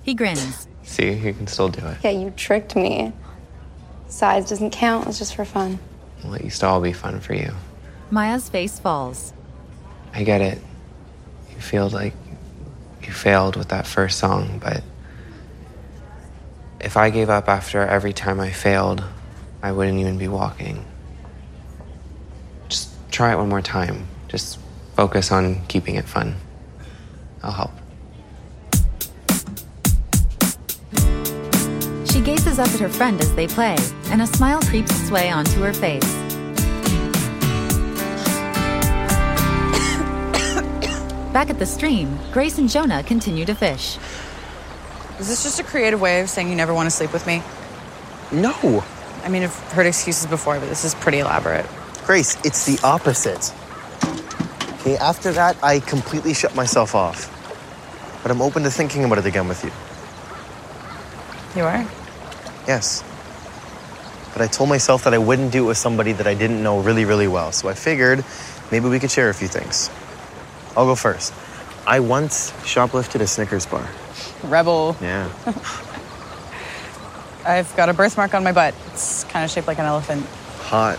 He grins. See, you can still do it. Yeah, you tricked me. Size doesn't count, it's just for fun. Well, it used to all be fun for you. Maya's face falls. I get it. You feel like you failed with that first song, but if I gave up after every time I failed, I wouldn't even be walking. Just try it one more time. Just focus on keeping it fun. I'll help. She gazes up at her friend as they play, and a smile creeps its way onto her face. Back at the stream, Grace and Jonah continue to fish. Is this just a creative way of saying you never want to sleep with me? No. I mean, I've heard excuses before, but this is pretty elaborate. Grace, it's the opposite. Okay, after that, I completely shut myself off. But I'm open to thinking about it again with you. You are? Yes. But I told myself that I wouldn't do it with somebody that I didn't know really, really well. So I figured maybe we could share a few things. I'll go first. I once shoplifted a Snickers bar. Rebel. Yeah. I've got a birthmark on my butt. It's kind of shaped like an elephant. Hot.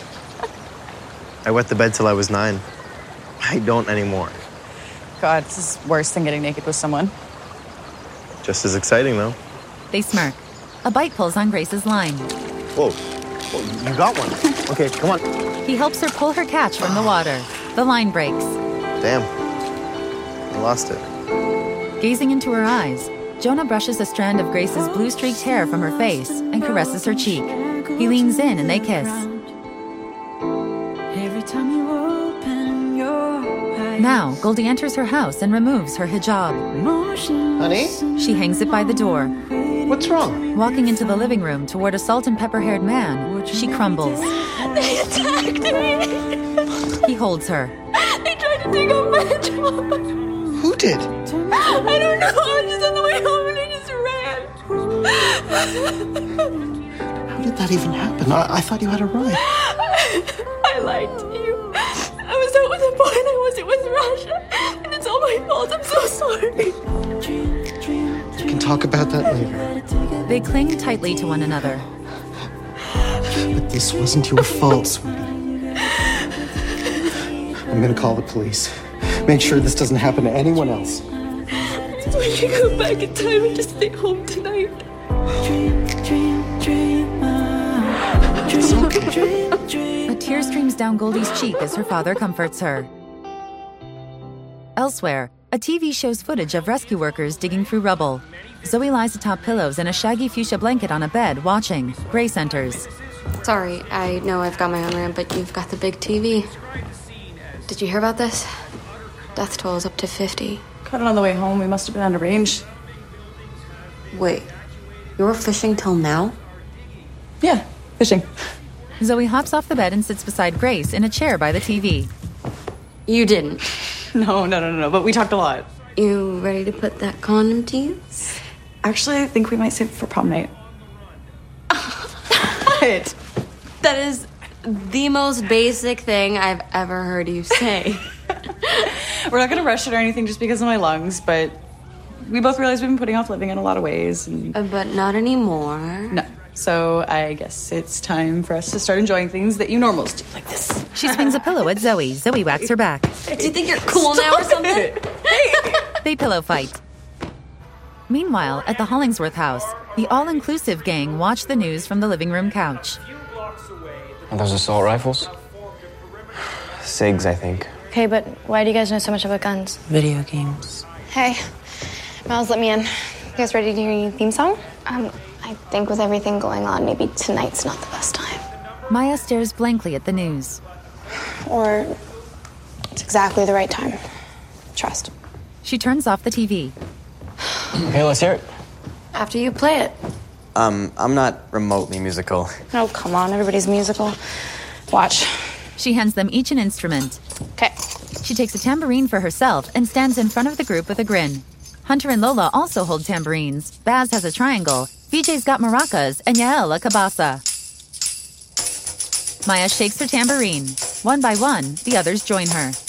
I wet the bed till I was 9. I don't anymore. God, this is worse than getting naked with someone. Just as exciting, though. They smirk. A bite pulls on Grace's line. Whoa. Whoa, you got one. Okay, come on. He helps her pull her catch from the water. The line breaks. Damn. I lost it. Gazing into her eyes, Jonah brushes a strand of Grace's blue-streaked hair from her face and caresses her cheek. He leans in and they kiss. Now, Goldie enters her house and removes her hijab. Honey? She hangs it by the door. What's wrong? Walking into the living room toward a salt and pepper-haired man, she crumbles. They attacked me! He holds her. They tried to take off my hijab! Who did? I don't know, I was just on the way home and I just ran. How did that even happen? I thought you had a ride. I lied to you. I was out with a boy and I wasn't with Rasha. And it's all my fault, I'm so sorry. We can talk about that later. They cling tightly to one another. But this wasn't your fault, sweetie. I'm gonna call the police. Make sure this doesn't happen to anyone else. We can go back in time and just stay home tonight. It's okay. A tear streams down Goldie's cheek as her father comforts her. Elsewhere, a TV shows footage of rescue workers digging through rubble. Zoe lies atop pillows in a shaggy fuchsia blanket on a bed, watching. Grace enters. Sorry, I know I've got my own room, but you've got the big TV. Did you hear about this? Death toll is up to 50. Cut it on the way home. We must have been out of range. Wait, you were fishing till now? Yeah, fishing. Zoe hops off the bed and sits beside Grace in a chair by the TV. You didn't. No, but we talked a lot. You ready to put that condom to use? Actually, I think we might save it for prom night. What? That is the most basic thing I've ever heard you say. We're not going to rush it or anything just because of my lungs, but we both realize we've been putting off living in a lot of ways. And But not anymore. no. So I guess it's time for us to start enjoying things that you normals do, like this. She swings a pillow at Zoe. Zoe whacks her back. Do you think you're cool now or something? They pillow fight. Meanwhile, at the Hollingsworth house, the all-inclusive gang watch the news from the living room couch. Are those assault rifles? SIGs, I think. Okay, but why do you guys know so much about guns? Video games. Hey, Miles, let me in. You guys ready to hear your theme song? I think with everything going on, maybe tonight's not the best time. Maya stares blankly at the news. Or it's exactly the right time. Trust. She turns off the TV. Okay, let's hear it. After you play it. I'm not remotely musical. Oh, come on, everybody's musical. Watch. She hands them each an instrument. Okay. She takes a tambourine for herself and stands in front of the group with a grin. Hunter and Lola also hold tambourines. Baz has a triangle. VJ's got maracas, and Yael a cabasa. Maya shakes her tambourine. One by one, the others join her.